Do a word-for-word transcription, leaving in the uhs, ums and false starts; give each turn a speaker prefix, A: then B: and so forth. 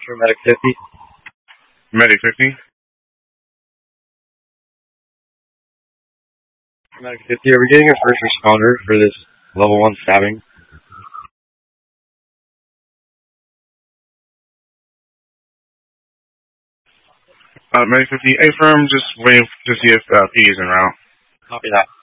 A: Metro Medic fifty.
B: Medic fifty.
A: Medic fifty, are we getting a first responder for this level one stabbing?
B: Uh, Medic fifty, A firm, just waiting to see if uh, P is en route.
A: Copy that.